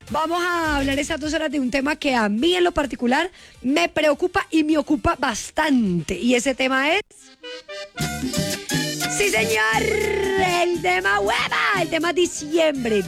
Vamos a hablar estas 2 horas de un tema que a mí en lo particular me preocupa y me ocupa bastante. Y ese tema es... ¡Sí, señor! El tema hueva, el tema diciembre.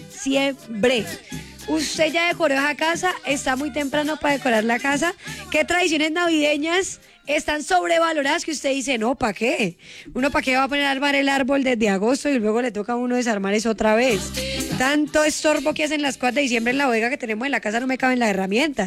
Usted ya decoró esa casa, está muy temprano para decorar la casa. ¿Qué tradiciones navideñas están sobrevaloradas que usted dice, no, ¿para qué? Uno, ¿para qué va a poner a armar el árbol desde agosto y luego le toca a uno desarmar eso otra vez? Tanto estorbo que hacen las cosas de diciembre en la bodega que tenemos en la casa, no me caben las herramientas.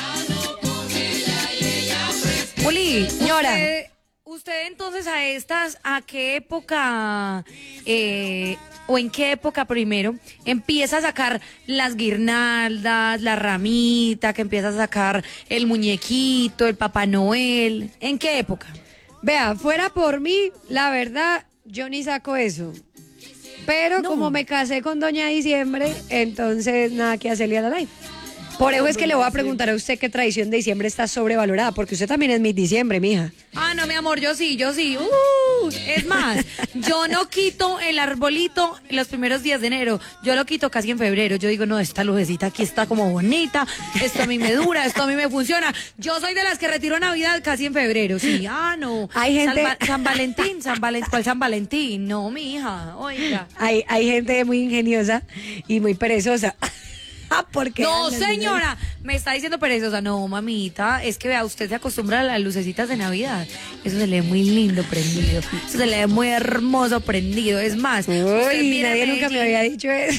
Juli, señora. Usted entonces ¿a qué época o en qué época primero empieza a sacar las guirnaldas, la ramita, que empieza a sacar el muñequito, el Papá Noel? ¿En qué época? Vea, fuera por mí, la verdad, yo ni saco eso. Pero No. como me casé con Doña Diciembre, entonces nada que hacerle a la live. Por eso es que le voy a preguntar a usted qué tradición de diciembre está sobrevalorada, porque usted también es mi diciembre, mija. Ah, no, mi amor, yo sí. Es más, yo no quito el arbolito en los primeros días de enero. Yo lo quito casi en febrero. Yo digo, no, esta lucecita aquí está como bonita. Esto a mí me dura, esto a mí me funciona. Yo soy de las que retiro Navidad casi en febrero. Sí, no. Hay gente... San Valentín. ¿Cuál San Valentín? No, mija, oiga. Hay gente muy ingeniosa y muy perezosa. Porque No, señora, me está diciendo perezosa. No, mamita, es que vea, usted se acostumbra a las lucecitas de Navidad. Eso se le ve muy lindo prendido. Eso se le ve muy hermoso prendido. Es más, uy, nadie nunca me había dicho eso.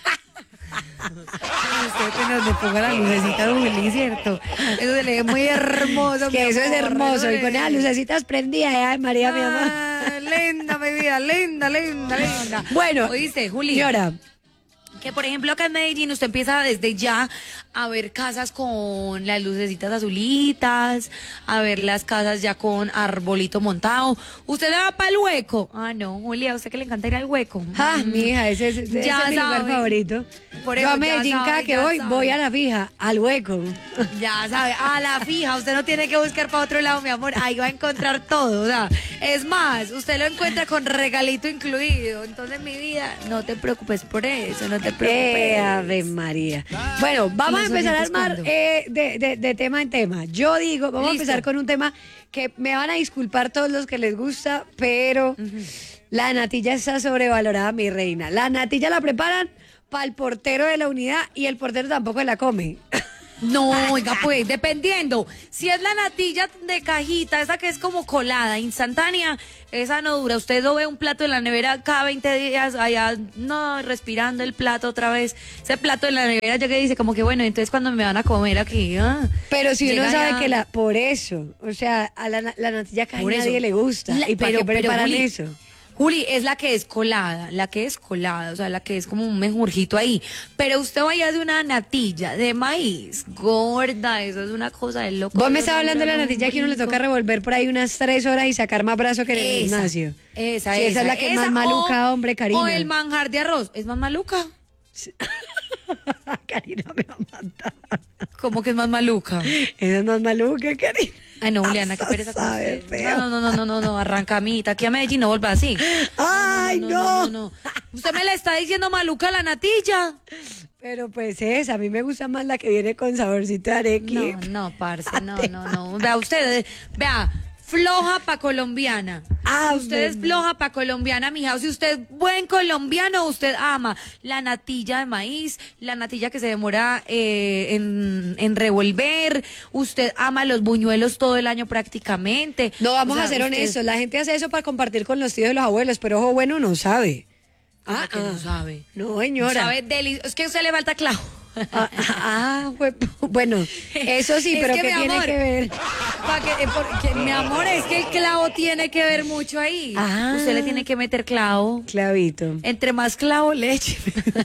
Usted apenas le ponga la lucecita, Juli, ¿cierto? Eso se le ve muy hermoso. Que eso es hermoso. Y con esas lucecitas prendidas, ay, María, mi amor. Linda, mi vida, linda. Bueno, ¿oíste, Juli? Señora. Que por ejemplo acá en Medellín usted empieza desde ya a ver casas con las lucecitas azulitas, a ver las casas ya con arbolito montado. ¿Usted le va para el hueco? Ah, no, Julia, ¿a usted que le encanta ir al hueco? Mija, ese es mi lugar favorito. Por yo eso, a Medellín cada que voy a la fija, al hueco. Ya sabe, a la fija, usted no tiene que buscar para otro lado, mi amor, ahí va a encontrar todo, o sea, es más, usted lo encuentra con regalito incluido, entonces mi vida, no te preocupes por eso, no te preocupes. Ave María. Bueno, vamos a empezar a armar de tema en tema. Yo digo, vamos a empezar con un tema que me van a disculpar todos los que les gusta, pero la natilla está sobrevalorada, mi reina. La natilla la preparan para el portero de la unidad y el portero tampoco la come. No, oiga, pues, dependiendo. Si es la natilla de cajita, esa que es como colada, instantánea, esa no dura. Usted lo ve un plato en la nevera cada 20 días, allá, no, respirando el plato otra vez. Ese plato en la nevera ya que dice como que, bueno, entonces cuando me van a comer aquí, Pero si uno sabe ya... que por eso, o sea, a la natilla caja a nadie le gusta. ¿Y para qué preparan Juli, eso? Juli, es la que es colada, o sea, la que es como un menjurjito ahí. Pero usted vaya de una natilla de maíz, gorda, eso es una cosa de loco. Vos me estabas hablando de la natilla que uno le toca revolver por ahí unas 3 horas y sacar más brazo que en el gimnasio. Esa es la que es más maluca, hombre, Karina. O el manjar de arroz, ¿es más maluca? Karina me va a matar. ¿Cómo que es más maluca? Esa es más maluca, Karina. Ay, no, Juliana, qué pereza con sabe usted. feo. No, arrancamita. Aquí a Medellín no vuelva así. Ay, no. Usted me la está diciendo maluca la natilla. Pero pues a mí me gusta más la que viene con saborcito de arequipe. No, parce, no. Vea, usted, floja pa' colombiana. Usted es floja pa' colombiana, mija. Si usted es buen colombiano, usted ama la natilla de maíz, la natilla que se demora en revolver. Usted ama los buñuelos todo el año prácticamente. No, vamos a ser honestos. La gente hace eso para compartir con los tíos y los abuelos, pero ojo bueno no sabe. Que no sabe. No, señora. Sabe es que a usted le falta clavo. Bueno, eso sí, pero ¿qué tiene que ver? Porque, mi amor, es que el clavo tiene que ver mucho ahí. Usted le tiene que meter clavo. Clavito. Entre más clavo, leche.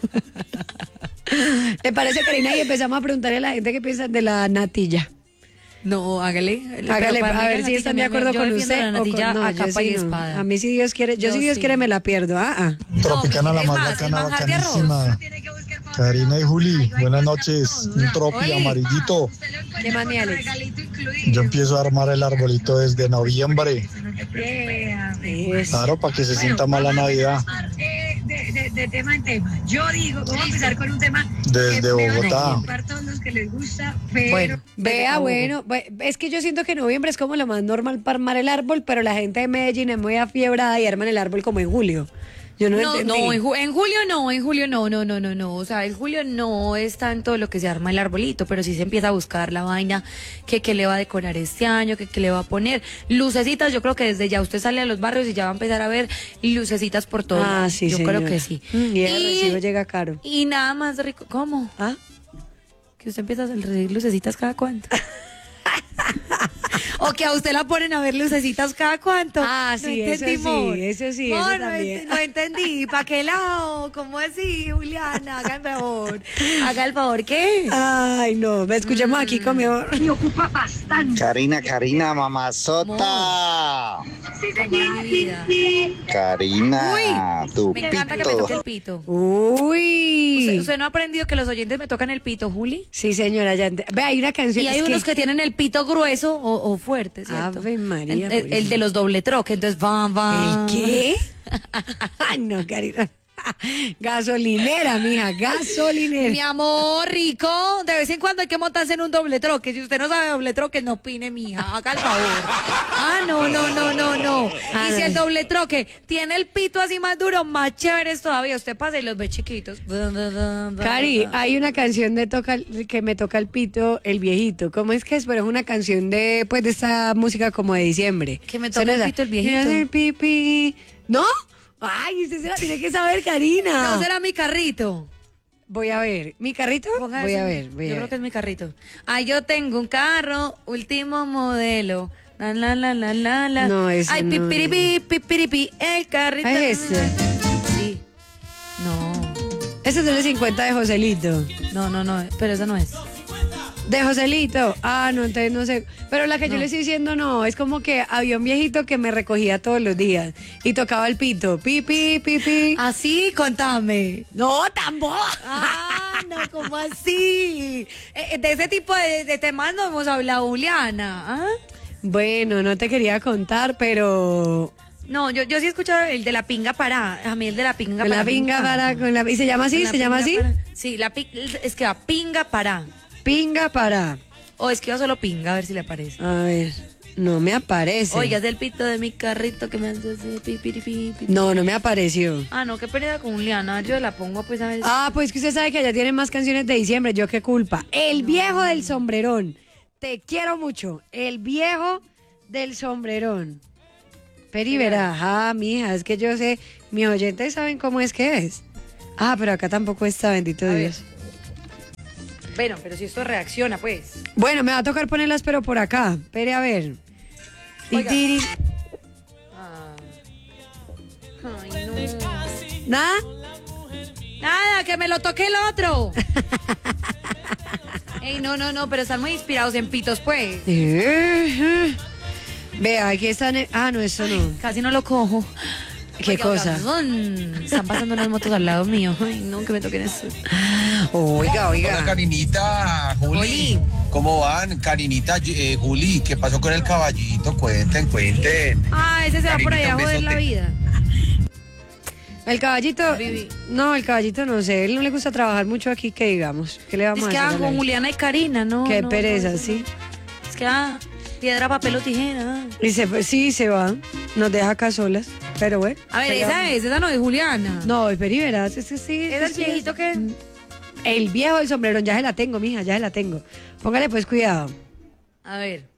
¿Te parece, Karina? Y empezamos a preguntarle a la gente qué piensa de la natilla. No, hágale. A ver si están de acuerdo con usted. O con, no, a capa y no. espada. A mí si Dios quiere, si Dios quiere me la pierdo. Tropicana, la más bacana, bacanísima. Karina y Juli, buenas noches. Un tropi amarillito. ¿Qué más, mi Alex? Yo empiezo a armar el arbolito desde noviembre. Claro, para que se sienta más la Navidad. de tema en tema. Yo digo, vamos a empezar con un tema Desde que Bogotá. para todos los que les gusta, pero... Bueno, Bueno, es que yo siento que noviembre es como lo más normal para armar el árbol, pero la gente de Medellín es muy afiebrada y arman el árbol como en julio. Yo no No, entendí. no, en julio no. O sea, en julio no es tanto lo que se arma el arbolito, pero sí se empieza a buscar la vaina que le va a decorar este año, que le va a poner. Lucecitas, yo creo que desde ya usted sale a los barrios y ya va a empezar a ver lucecitas por todo. Ah, sí, yo señora. creo que sí. Y el recibo llega caro. Y nada más rico. ¿Cómo? ¿Ah? Que usted empieza a recibir lucecitas cada cuánto. O que a usted la ponen a ver lucecitas cada cuánto. Ah, sí, eso sí, Mor. eso sí, Mor, eso también. No entendí. ¿Para qué lado? ¿Cómo así, Juliana? Haga el favor. Haga el favor, ¿qué? Ay, no, me escuchamos aquí con mi amor. Me ocupa bastante. Karina, mamazota. Mi vida. Karina, tu Me encanta que me toque el pito. Uy. ¿Usted no ha aprendido que los oyentes me tocan el pito, Juli? Sí, señora, ya ve, hay una canción. Y hay es unos que tienen el pito grueso o fuerte, ¿cierto? Ave María, El de los doble troque, entonces van. ¿El qué? Ay, no, Karina. Gasolinera, mija, gasolinera. Mi amor, rico, de vez en cuando hay que montarse en un doble troque. Si usted no sabe doble troque, no opine, mija, haga el favor. Ah, no. Ah, Y si no. el doble troque tiene el pito así más duro, más chéveres todavía. Usted pasa y los ve chiquitos. Cari, hay una canción de que me toca el pito, el viejito. ¿Cómo es que es? Pero es una canción de, pues, de esta música como de diciembre. Que me toca Suena el esa, pito, el viejito. "Quiero hacer pipí". ¿No? Ay, usted se la tiene que saber, Karina. No será mi carrito. Voy a ver. ¿Mi carrito? Ponga Voy ese. a ver, voy a Yo creo ver. que es mi carrito. Ay, yo tengo un carro, último modelo. La. No, ese Ay, no pipiripi, el carrito. Ah, ¿es ese? Sí. No, Ese es de los 50 de Joselito. no, pero esa no es. De Joselito. Ah, no, entonces no sé. Pero la que yo le estoy diciendo no, es como que había un viejito que me recogía todos los días y tocaba el pito. Pipi. Así, contame. No, tampoco. Ah, no, ¿cómo así? De ese tipo de temas no hemos hablado, Juliana. ¿Ah? Bueno, no te quería contar, pero... No, yo sí he escuchado el de la pinga pará. A mí el de la pinga Con pará. la me pinga encanta. para... Con la, ¿y se llama así? La ¿Se llama pinga así? pará. Sí, es que va pinga pará. Pinga para... O es que va solo pinga, a ver si le aparece. A ver, no me aparece. Oiga, es del pito de mi carrito que me hace así, pi. No me apareció. Ah, no, qué pérdida con Juliana. Yo la pongo pues a ver. Ah, pues que usted sabe que allá tienen más canciones de diciembre. Yo qué culpa. El viejo del sombrerón. Te quiero mucho. El viejo del sombrerón. Peri verá. Ah, mija, es que yo sé. Mis oyentes saben cómo es que es. Ah, pero acá tampoco está, bendito A ver. Dios. Bueno, pero si esto reacciona, pues. Bueno, me va a tocar ponerlas, pero por acá. Espere a ver. Oiga. Titiri. Ah. Ay, no. ¿Nada? Nada, que me lo toque el otro. Ey, no, pero están muy inspirados en pitos, pues. Vea, aquí están. Ah, no, eso no. Casi no lo cojo. ¿Qué Oiga, cosa? Están pasando unas motos al lado mío. Ay, no, que me toquen eso. Oiga. Hola, Karinita, Juli. Juli. ¿Cómo van? Karinita, Juli, ¿qué pasó con el caballito? Cuenten. Ah, ese se va por allá a Karinita, un joder la besote. vida. El caballito. Vivi. No, el caballito no sé. Él no le gusta trabajar mucho aquí, que digamos. ¿Qué le vamos Es a que hacer? hagan con Juliana y Karina, ¿no? Qué no, pereza, no, sí. Es que piedra, papel o tijera. Y se fue, sí, se va. Nos deja acá solas. Pero bueno. A ver, pero- esa no es Juliana. No, es Peri, verás. Ese sí. ¿Es ese el sí viejito que? El viejo del sombrerón, ya se la tengo, mija, ya se la tengo. Póngale pues cuidado. A ver.